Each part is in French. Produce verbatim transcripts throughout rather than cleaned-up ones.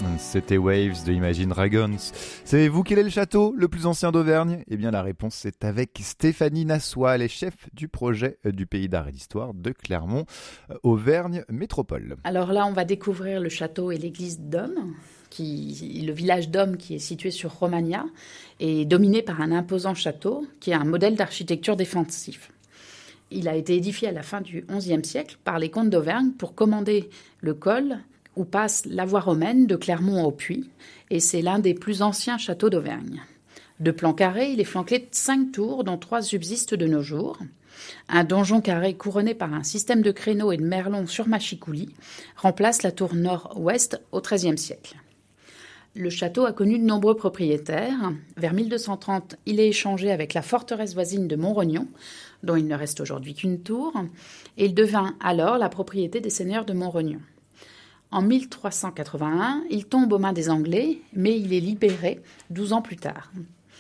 C'était Waves de Imagine Dragons. Savez-vous quel est le château le plus ancien d'Auvergne ? Eh bien la réponse c'est avec Stéphanie Nassois, elle est chef du projet du Pays d'Art et d'Histoire de Clermont, Auvergne Métropole. Alors là on va découvrir le château et l'église d'Homme, qui, le village d'Homme qui est situé sur Romagna et dominé par un imposant château qui est un modèle d'architecture défensif. Il a été édifié à la fin du onzième siècle par les comtes d'Auvergne pour commander le col où passe la voie romaine de Clermont au Puy, et c'est l'un des plus anciens châteaux d'Auvergne. De plan carré, il est flanqué de cinq tours, dont trois subsistent de nos jours. Un donjon carré couronné par un système de créneaux et de merlons sur machicoulis remplace la tour nord-ouest au treizième siècle. Le château a connu de nombreux propriétaires. Vers mille deux cent trente, il est échangé avec la forteresse voisine de Montrognon, dont il ne reste aujourd'hui qu'une tour, et il devint alors la propriété des seigneurs de Montrognon. En mille trois cent quatre-vingt-un, il tombe aux mains des Anglais, mais il est libéré douze ans plus tard.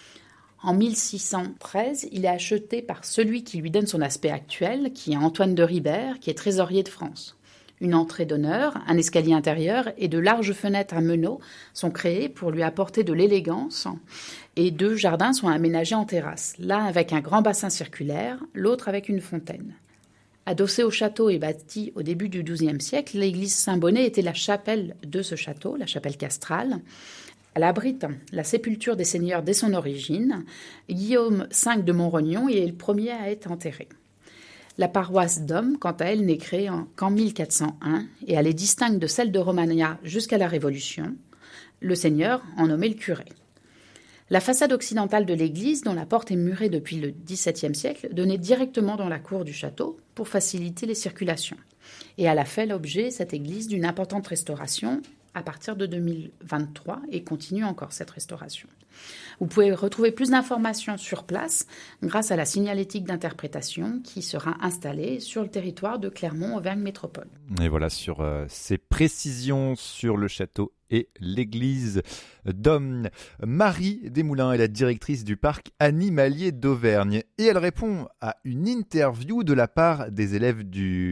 En mille six cent treize, il est acheté par celui qui lui donne son aspect actuel, qui est Antoine de Ribert, qui est trésorier de France. Une entrée d'honneur, un escalier intérieur et de larges fenêtres à meneaux sont créés pour lui apporter de l'élégance, et deux jardins sont aménagés en terrasse, l'un avec un grand bassin circulaire, l'autre avec une fontaine. Adossée au château et bâtie au début du douzième siècle, l'église Saint-Bonnet était la chapelle de ce château, la chapelle castrale. Elle abrite la sépulture des seigneurs dès son origine. Guillaume cinq de Montrognon est le premier à être enterré. La paroisse d'Homme, quant à elle, n'est créée qu'en mille quatre cent un et elle est distincte de celle de Romagna jusqu'à la Révolution. Le seigneur en nommait le curé. La façade occidentale de l'église, dont la porte est murée depuis le dix-septième siècle, donnait directement dans la cour du château pour faciliter les circulations. Et elle a fait l'objet, cette église, d'une importante restauration à partir de deux mille vingt-trois et continue encore cette restauration. Vous pouvez retrouver plus d'informations sur place grâce à la signalétique d'interprétation qui sera installée sur le territoire de Clermont-Auvergne Métropole. Et voilà sur euh, ces précisions sur le château et l'église d'Homme. Marie Desmoulins est la directrice du parc animalier d'Auvergne et elle répond à une interview de la part des élèves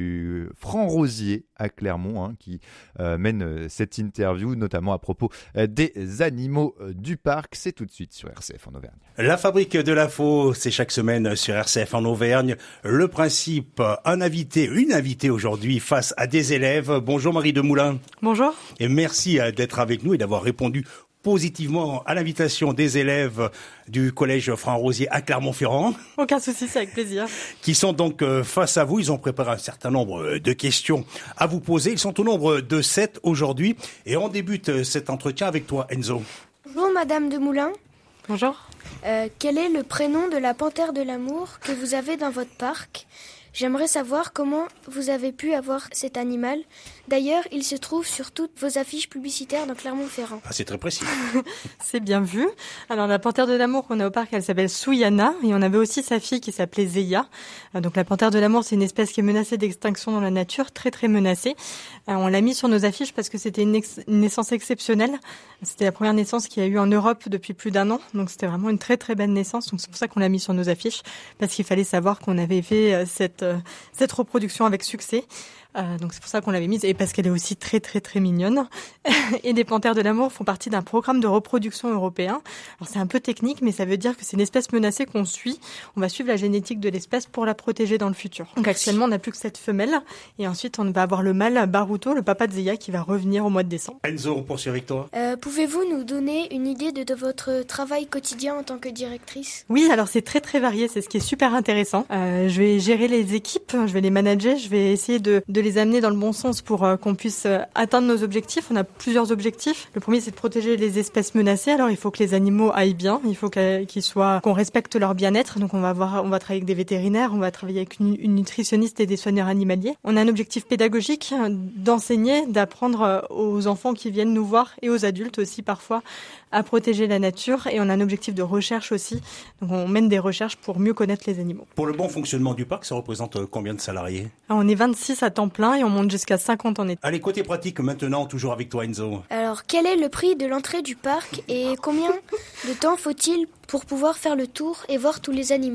du Franc-Rosier à Clermont hein, qui euh, mène cette interview notamment à propos euh, des animaux euh, du parc. C'est tout de suite sur R C F en Auvergne. La fabrique de l'info, c'est chaque semaine sur R C F en Auvergne. Le principe, un invité, une invitée aujourd'hui face à des élèves. Bonjour Marie Desmoulins. Bonjour. Et merci d'être avec nous et d'avoir répondu positivement à l'invitation des élèves du collège Franc-Rosier à Clermont-Ferrand. Aucun souci, c'est avec plaisir. Qui sont donc face à vous. Ils ont préparé un certain nombre de questions à vous poser. Ils sont au nombre de sept aujourd'hui. Et on débute cet entretien avec toi, Enzo. Bonjour Madame Desmoulins. Bonjour. Euh, quel est le prénom de la panthère de l'amour que vous avez dans votre parc ? J'aimerais savoir comment vous avez pu avoir cet animal. D'ailleurs, il se trouve sur toutes vos affiches publicitaires dans Clermont-Ferrand. Ah, c'est très précis. C'est bien vu. Alors, la panthère de l'amour qu'on a au parc, elle s'appelle Souyana. Et on avait aussi sa fille qui s'appelait Zeya. Donc, la panthère de l'amour, c'est une espèce qui est menacée d'extinction dans la nature, très, très menacée. On l'a mis sur nos affiches parce que c'était une, ex- une naissance exceptionnelle. C'était la première naissance qu'il y a eu en Europe depuis plus d'un an. Donc, c'était vraiment une très, très belle naissance. Donc, c'est pour ça qu'on l'a mis sur nos affiches. Parce qu'il fallait savoir qu'on avait fait cette, cette reproduction avec succès. Euh, donc c'est pour ça qu'on l'avait mise et parce qu'elle est aussi très très très mignonne. Et les panthères de l'amour font partie d'un programme de reproduction européen. Alors c'est un peu technique, mais ça veut dire que c'est une espèce menacée qu'on suit. On va suivre la génétique de l'espèce pour la protéger dans le futur. Donc actuellement on n'a plus que cette femelle et ensuite on va avoir le mâle Baruto, le papa de Zeya, qui va revenir au mois de décembre. Enzo, on poursuit avec toi. Euh, pouvez-vous nous donner une idée de, de votre travail quotidien en tant que directrice ? Oui, alors c'est très très varié, c'est ce qui est super intéressant. Euh, je vais gérer les équipes, je vais les manager, je vais essayer de, de les amener dans le bon sens pour euh, qu'on puisse euh, atteindre nos objectifs. On a plusieurs objectifs. Le premier, c'est de protéger les espèces menacées. Alors, il faut que les animaux aillent bien. Il faut qu'ils soient, qu'on respecte leur bien-être. Donc, on va avoir, on va travailler avec des vétérinaires, on va travailler avec une, une nutritionniste et des soigneurs animaliers. On a un objectif pédagogique d'enseigner, d'apprendre aux enfants qui viennent nous voir et aux adultes aussi parfois à protéger la nature. Et on a un objectif de recherche aussi. Donc, on mène des recherches pour mieux connaître les animaux. Pour le bon fonctionnement du parc, ça représente combien de salariés ? Alors, on est vingt-six à temps plein et on monte jusqu'à cinquante en été. Allez, côté pratique maintenant, toujours avec toi Enzo. Alors, quel est le prix de l'entrée du parc et combien de temps faut-il pour pouvoir faire le tour et voir tous les animaux ?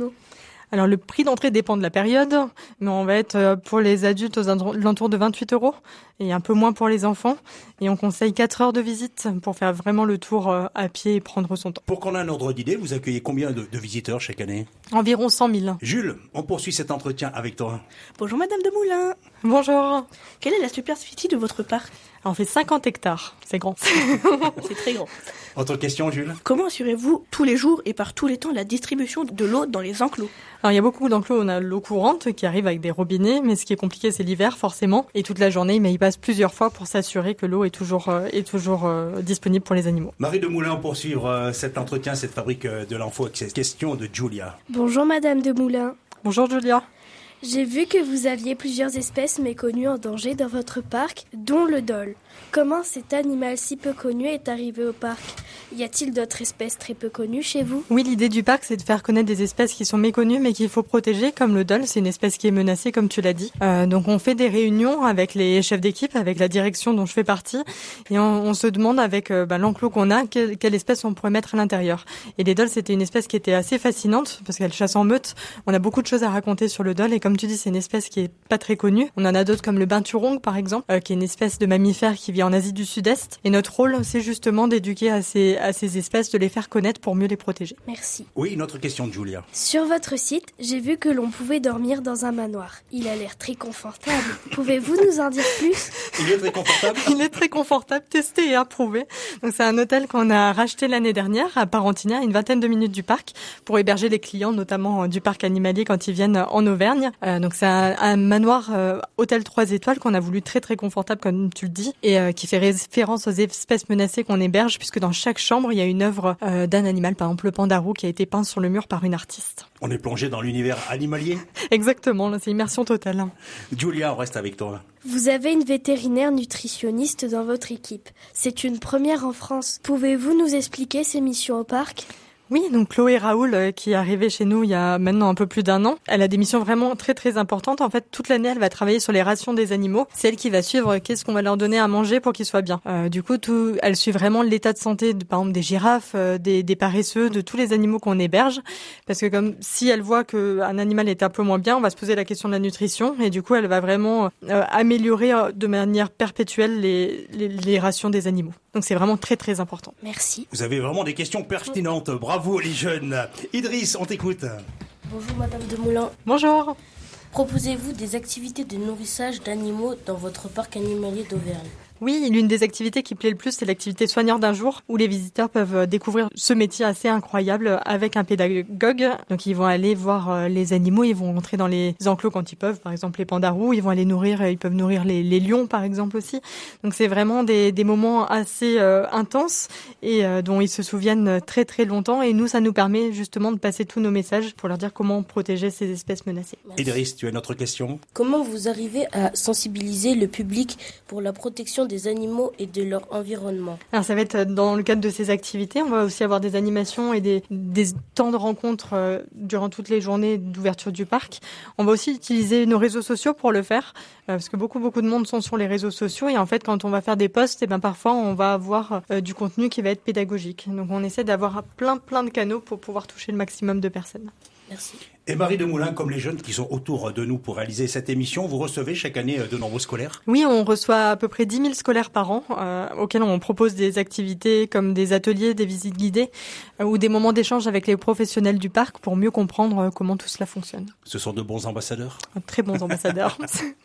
Alors le prix d'entrée dépend de la période, mais on va être pour les adultes aux alentours de vingt-huit euros et un peu moins pour les enfants. Et on conseille quatre heures de visite pour faire vraiment le tour à pied et prendre son temps. Pour qu'on ait un ordre d'idée, vous accueillez combien de, de visiteurs chaque année ? Environ cent mille. Jules, on poursuit cet entretien avec toi. Bonjour Madame de Moulin. Bonjour. Quelle est la superficie de votre parc ? Alors, on fait cinquante hectares, c'est grand. C'est très grand. Autre question, Jules ? Comment assurez-vous tous les jours et par tous les temps la distribution de l'eau dans les enclos ? Alors, il y a beaucoup d'enclos, on a l'eau courante qui arrive avec des robinets, mais ce qui est compliqué, c'est l'hiver, forcément. Et toute la journée, mais il passe plusieurs fois pour s'assurer que l'eau est toujours, euh, est toujours euh, disponible pour les animaux. Marie de Moulin, pour suivre euh, cet entretien, cette fabrique euh, de l'info avec cette question de Julia. Bonjour Madame de Moulin. Bonjour Julia. J'ai vu que vous aviez plusieurs espèces méconnues en danger dans votre parc, dont le dholle. Comment cet animal si peu connu est arrivé au parc ? Y a-t-il d'autres espèces très peu connues chez vous ? Oui, l'idée du parc, c'est de faire connaître des espèces qui sont méconnues mais qu'il faut protéger, comme le dholle, c'est une espèce qui est menacée, comme tu l'as dit. Euh, donc on fait des réunions avec les chefs d'équipe, avec la direction dont je fais partie, et on, on se demande avec euh, bah, l'enclos qu'on a, quelle, quelle espèce on pourrait mettre à l'intérieur. Et les dholles, c'était une espèce qui était assez fascinante, parce qu'elle chasse en meute. On a beaucoup de choses à raconter sur le dholle, et comme tu dis, c'est une espèce qui est pas très connue. On en a d'autres comme le binturong, par exemple, euh, qui est une espèce de mammifère qui vit en Asie du Sud-Est. Et notre rôle, c'est justement d'éduquer à ces, à ces espèces, de les faire connaître pour mieux les protéger. Merci. Oui, une autre question de Julia. Sur votre site, j'ai vu que l'on pouvait dormir dans un manoir. Il a l'air très confortable. Pouvez-vous nous en dire plus ? Il est très confortable ? Il est très confortable, testé et approuvé. Donc c'est un hôtel qu'on a racheté l'année dernière à Parentignat, une vingtaine de minutes du parc, pour héberger les clients, notamment du parc animalier quand ils viennent en Auvergne. Euh, donc c'est un, un manoir euh, hôtel trois étoiles qu'on a voulu très très confortable, comme tu le dis, et euh, qui fait référence aux espèces menacées qu'on héberge, puisque dans chaque chambre, il y a une œuvre euh, d'un animal, par exemple le pandarou, qui a été peint sur le mur par une artiste. On est plongé dans l'univers animalier ? Exactement, là, c'est immersion totale. Julia, on reste avec toi. Vous avez une vétérinaire nutritionniste dans votre équipe. C'est une première en France. Pouvez-vous nous expliquer ses missions au parc ? Oui, donc Chloé Raoul, euh, qui est arrivée chez nous il y a maintenant un peu plus d'un an, elle a des missions vraiment très très importantes. En fait, toute l'année, elle va travailler sur les rations des animaux. C'est elle qui va suivre qu'est-ce qu'on va leur donner à manger pour qu'ils soient bien. Euh, du coup, tout, elle suit vraiment l'état de santé, de, par exemple, des girafes, euh, des, des paresseux, de tous les animaux qu'on héberge. Parce que comme si elle voit qu'un animal est un peu moins bien, on va se poser la question de la nutrition. Et du coup, elle va vraiment euh, améliorer euh, de manière perpétuelle les, les, les rations des animaux. Donc c'est vraiment très très important. Merci. Vous avez vraiment des questions pertinentes. Bravo les jeunes. Idriss, on t'écoute. Bonjour Madame de Moulin. Bonjour. Proposez-vous des activités de nourrissage d'animaux dans votre parc animalier d'Auvergne ? Oui, l'une des activités qui plaît le plus, c'est l'activité soigneur d'un jour, où les visiteurs peuvent découvrir ce métier assez incroyable avec un pédagogue. Donc ils vont aller voir les animaux, ils vont entrer dans les enclos quand ils peuvent, par exemple les pandarous, ils vont aller nourrir, ils peuvent nourrir les, les lions par exemple aussi. Donc c'est vraiment des, des moments assez euh, intenses et euh, dont ils se souviennent très très longtemps. Et nous, ça nous permet justement de passer tous nos messages pour leur dire comment protéger ces espèces menacées. Merci. Idriss, tu as une autre question ? Comment vous arrivez à sensibiliser le public pour la protection des animaux et de leur environnement ? Alors ça va être dans le cadre de ces activités. On va aussi avoir des animations et des, des temps de rencontres euh, durant toutes les journées d'ouverture du parc. On va aussi utiliser nos réseaux sociaux pour le faire, euh, parce que beaucoup beaucoup de monde sont sur les réseaux sociaux et en fait quand on va faire des posts, et ben parfois on va avoir euh, du contenu qui va être pédagogique. Donc on essaie d'avoir plein plein de canaux pour pouvoir toucher le maximum de personnes. Merci. Et Marie de Moulin, comme les jeunes qui sont autour de nous pour réaliser cette émission, vous recevez chaque année de nombreux scolaires ? Oui, on reçoit à peu près dix mille scolaires par an, euh, auxquels on propose des activités comme des ateliers, des visites guidées euh, ou des moments d'échange avec les professionnels du parc pour mieux comprendre euh, comment tout cela fonctionne. Ce sont de bons ambassadeurs ? Très bons ambassadeurs.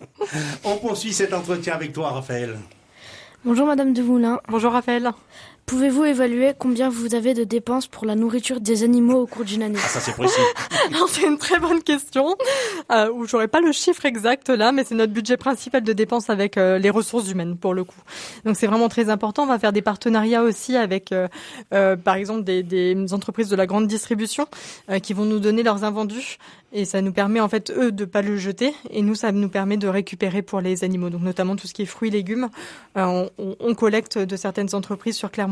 On poursuit cet entretien avec toi, Raphaël. Bonjour Madame de Moulin. Bonjour Raphaël. Pouvez-vous évaluer combien vous avez de dépenses pour la nourriture des animaux au cours d'une année ? Ah, ça c'est précis. Alors, c'est une très bonne question, euh, où j'aurais pas le chiffre exact là, mais c'est notre budget principal de dépenses avec euh, les ressources humaines pour le coup. Donc c'est vraiment très important. On va faire des partenariats aussi avec, euh, euh, par exemple, des, des entreprises de la grande distribution euh, qui vont nous donner leurs invendus. Et ça nous permet en fait eux de pas le jeter et nous ça nous permet de récupérer pour les animaux. Donc notamment tout ce qui est fruits, légumes, euh, on, on collecte de certaines entreprises sur Clermont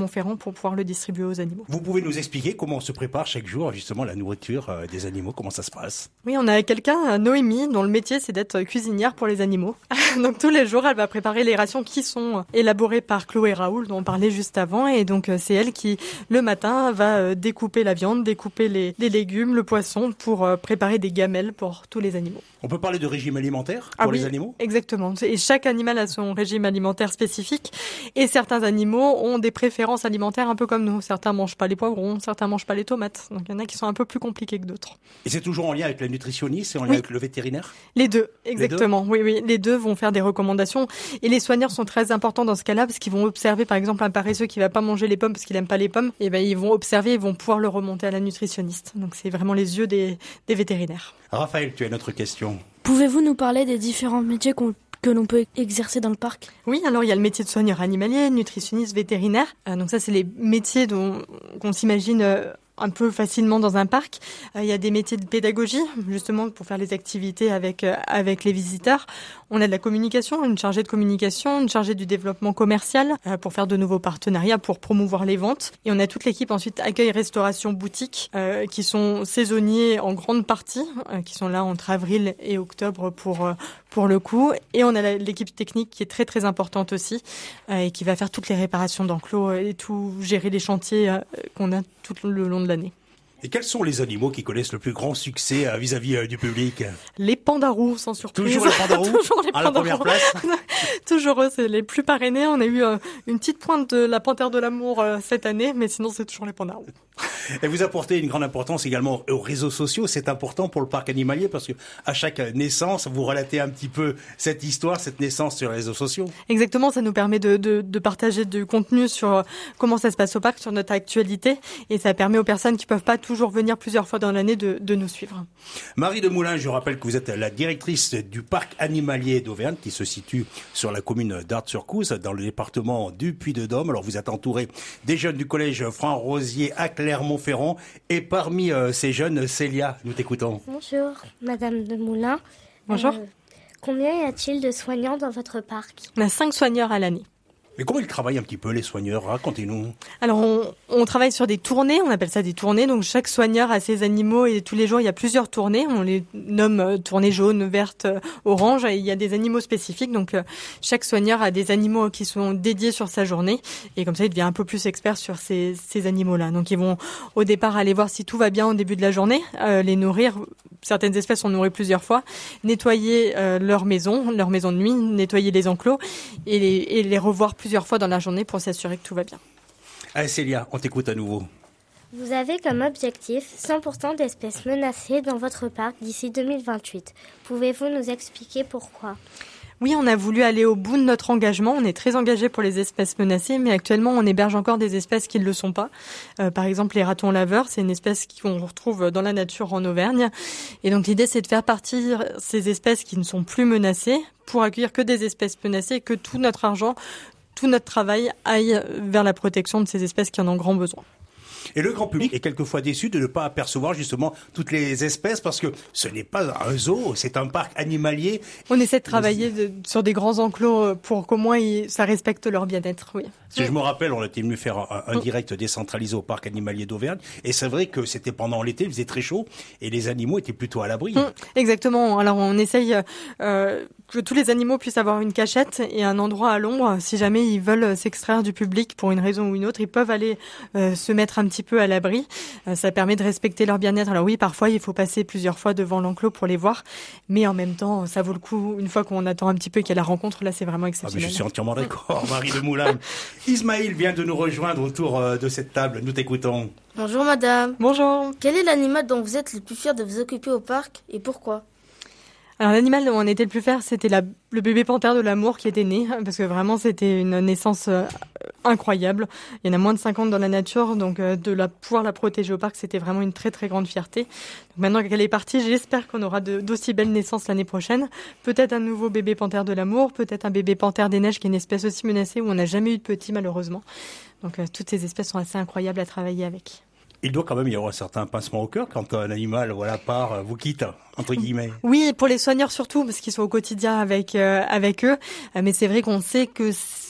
Clermont-Ferrand pour pouvoir le distribuer aux animaux. Vous pouvez nous expliquer comment on se prépare chaque jour justement la nourriture euh, des animaux, comment ça se passe? Oui, on a quelqu'un, Noémie, dont le métier c'est d'être cuisinière pour les animaux. Donc tous les jours, elle va préparer les rations qui sont élaborées par Chloé Raoul, dont on parlait juste avant. Et donc c'est elle qui, le matin, va découper la viande, découper les, les légumes, le poisson pour préparer des gamelles pour tous les animaux. On peut parler de régime alimentaire pour ah oui, les animaux? Exactement. Et chaque animal a son régime alimentaire spécifique. Et certains animaux ont des préférences alimentaires un peu comme nous. Certains mangent pas les poivrons, certains mangent pas les tomates. Donc il y en a qui sont un peu plus compliqués que d'autres. Et c'est toujours en lien avec la nutritionniste et en lien oui. avec le vétérinaire? Les deux, exactement. Les deux oui, oui. Les deux vont faire des recommandations. Et les soigneurs sont très importants dans ce cas-là parce qu'ils vont observer, par exemple, un paresseux qui va pas manger les pommes parce qu'il aime pas les pommes. Et ben, ils vont observer, ils vont pouvoir le remonter à la nutritionniste. Donc c'est vraiment les yeux des, des vétérinaires. Raphaël, tu as une autre question. Pouvez-vous nous parler des différents métiers qu'on que l'on peut exercer dans le parc? Oui, alors il y a le métier de soigneur animalier, nutritionniste, vétérinaire. Euh, donc ça, c'est les métiers dont qu'on s'imagine euh, un peu facilement dans un parc. Euh, il y a des métiers de pédagogie, justement pour faire les activités avec euh, avec les visiteurs. On a de la communication, une chargée de communication, une chargée du développement commercial euh, pour faire de nouveaux partenariats, pour promouvoir les ventes. Et on a toute l'équipe ensuite accueil, restauration, boutique, euh, qui sont saisonniers en grande partie, euh, qui sont là entre avril et octobre pour euh, pour le coup. Et on a la, l'équipe technique qui est très très importante aussi euh, et qui va faire toutes les réparations d'enclos et tout, gérer les chantiers euh, qu'on a tout le long de l'année. Et quels sont les animaux qui connaissent le plus grand succès euh, vis-à-vis euh, du public? Les pandarous, sans surprise. Toujours les pandarous. Toujours les à la pandarous. première place. Toujours eux, c'est les plus parrainés. On a eu euh, une petite pointe de la panthère de l'amour euh, cette année, mais sinon c'est toujours les pandarous. Et vous apportez une grande importance également aux réseaux sociaux. C'est important pour le parc animalier parce que à chaque naissance, vous relatez un petit peu cette histoire, cette naissance sur les réseaux sociaux. Exactement, ça nous permet de, de, de partager du contenu sur comment ça se passe au parc, sur notre actualité, et ça permet aux personnes qui peuvent pas toujours venir plusieurs fois dans l'année de, de nous suivre. Marie de Moulin, je rappelle que vous êtes la directrice du parc animalier d'Auvergne qui se situe sur la commune d'Art-sur-Couze, dans le département du Puy-de-Dôme. Alors vous êtes entourée des jeunes du collège Franc Rosier à Clermont-Ferrand. Et parmi euh, ces jeunes, Célia, nous t'écoutons. Bonjour, Madame de Moulin. Bonjour. Euh, combien y a-t-il de soignants dans votre parc? On a cinq soigneurs à l'année. Mais comment ils travaillent un petit peu, les soigneurs? Racontez-nous. Alors, on, on travaille sur des tournées, on appelle ça des tournées. Donc, chaque soigneur a ses animaux et tous les jours, il y a plusieurs tournées. On les nomme euh, tournées jaunes, vertes, euh, oranges. Et il y a des animaux spécifiques. Donc, euh, chaque soigneur a des animaux qui sont dédiés sur sa journée. Et comme ça, il devient un peu plus expert sur ces, ces animaux-là. Donc, ils vont au départ aller voir si tout va bien au début de la journée, euh, les nourrir. Certaines espèces sont nourries plusieurs fois. Nettoyer euh, leur maison, leur maison de nuit, nettoyer les enclos et les, et les revoir plusieurs fois dans la journée pour s'assurer que tout va bien. Allez Célia, on t'écoute à nouveau. Vous avez comme objectif cent pour cent d'espèces menacées dans votre parc d'ici deux mille vingt-huit. Pouvez-vous nous expliquer pourquoi ? Oui, on a voulu aller au bout de notre engagement. On est très engagé pour les espèces menacées, mais actuellement, on héberge encore des espèces qui ne le sont pas. Euh, par exemple, les ratons laveurs, c'est une espèce qu'on retrouve dans la nature en Auvergne. Et donc, l'idée, c'est de faire partir ces espèces qui ne sont plus menacées pour accueillir que des espèces menacées et que tout notre argent, tout notre travail aille vers la protection de ces espèces qui en ont grand besoin. Et le grand public est quelquefois déçu de ne pas apercevoir justement toutes les espèces parce que ce n'est pas un zoo, c'est un parc animalier. On essaie de travailler de, sur des grands enclos pour qu'au moins ils, ça respecte leur bien-être, oui. Si je me rappelle, on était venu faire un, un direct décentralisé au parc animalier d'Auvergne et c'est vrai que c'était pendant l'été, il faisait très chaud et les animaux étaient plutôt à l'abri. Mmh, exactement. Alors on essaye euh, que tous les animaux puissent avoir une cachette et un endroit à l'ombre. Si jamais ils veulent s'extraire du public pour une raison ou une autre, ils peuvent aller euh, se mettre un petit peu à l'abri. Euh, ça permet de respecter leur bien-être. Alors oui, parfois il faut passer plusieurs fois devant l'enclos pour les voir, mais en même temps, ça vaut le coup. Une fois qu'on attend un petit peu qu'il y a la rencontre, là c'est vraiment exceptionnel. Ah, mais je suis entièrement d'accord, Marie de Moulin. Ismaël vient de nous rejoindre autour de cette table. Nous t'écoutons. Bonjour madame. Bonjour. Quel est l'animal dont vous êtes le plus fier de vous occuper au parc et pourquoi ? Alors l'animal dont on était le plus fier, c'était la, le bébé panthère de l'amour qui était né, parce que vraiment c'était une naissance euh, incroyable. Il y en a moins de cinquante dans la nature, donc euh, de la, pouvoir la protéger au parc, c'était vraiment une très très grande fierté. Donc, maintenant qu'elle est partie, j'espère qu'on aura de, d'aussi belles naissances l'année prochaine. Peut-être un nouveau bébé panthère de l'amour, peut-être un bébé panthère des neiges qui est une espèce aussi menacée où on n'a jamais eu de petit malheureusement. Donc euh, toutes ces espèces sont assez incroyables à travailler avec. Il doit quand même y avoir un certain pincement au cœur quand un animal, voilà, part, vous quitte, entre guillemets. Oui, pour les soigneurs surtout, parce qu'ils sont au quotidien avec euh, avec eux. Euh, mais c'est vrai qu'on sait que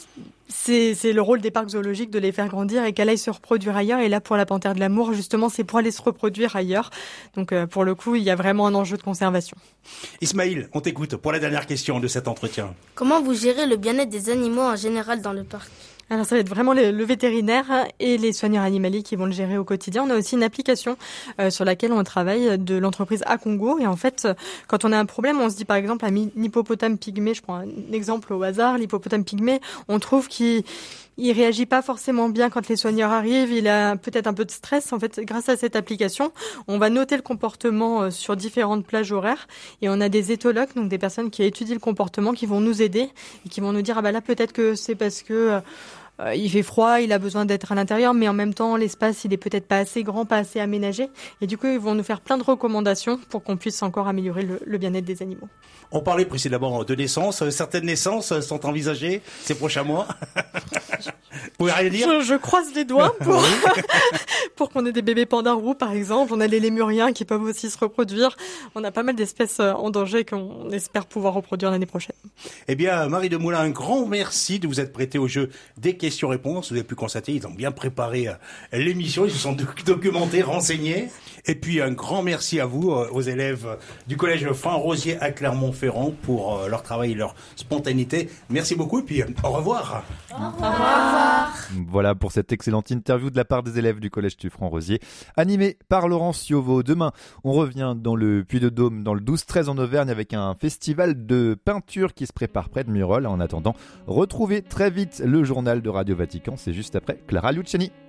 C'est, c'est le rôle des parcs zoologiques de les faire grandir et qu'elle aille se reproduire ailleurs. Et là, pour la panthère de l'amour, justement, c'est pour aller se reproduire ailleurs. Donc, euh, pour le coup, il y a vraiment un enjeu de conservation. Ismaël, on t'écoute pour la dernière question de cet entretien. Comment vous gérez le bien-être des animaux en général dans le parc ? Alors ça va être vraiment le, le vétérinaire et les soigneurs animaliers qui vont le gérer au quotidien. On a aussi une application euh, sur laquelle on travaille de l'entreprise Acongo. Et en fait, quand on a un problème, on se dit par exemple un hippopotame pygmée, je prends un exemple au hasard, l'hippopotame pygmée, on trouve qu'il il réagit pas forcément bien quand les soigneurs arrivent, il a peut-être un peu de stress. En fait, grâce à cette application, on va noter le comportement sur différentes plages horaires et on a des éthologues, donc des personnes qui étudient le comportement, qui vont nous aider et qui vont nous dire ah bah là peut-être que c'est parce que euh, il fait froid, il a besoin d'être à l'intérieur, mais en même temps l'espace il est peut-être pas assez grand, pas assez aménagé. Et du coup ils vont nous faire plein de recommandations pour qu'on puisse encore améliorer le, le bien-être des animaux. On parlait précédemment de naissance. Certaines naissances sont envisagées ces prochains mois. Vous pouvez rien dire ? Je, je croise les doigts pour, pour qu'on ait des bébés pandas roux, par exemple. On a les lémuriens qui peuvent aussi se reproduire. On a pas mal d'espèces en danger qu'on espère pouvoir reproduire l'année prochaine. Eh bien, Marie Demoulin, un grand merci de vous être prêtée au jeu des questions-réponses. Vous avez pu constater, ils ont bien préparé l'émission. Ils se sont documentés, renseignés. Et puis, un grand merci à vous, aux élèves du collège Franc-Rosier à Clermont-Ferrand pour leur travail et leur spontanéité. Merci beaucoup et puis au revoir. Au revoir. Voilà pour cette excellente interview de la part des élèves du collège du Franc-Rosier, animée par Laurent Ciovo. Demain, on revient dans le Puy-de-Dôme, dans le douze treize en Auvergne, avec un festival de peinture qui se prépare près de Murol. En attendant, retrouvez très vite le journal de Radio Vatican. C'est juste après Clara Luciani.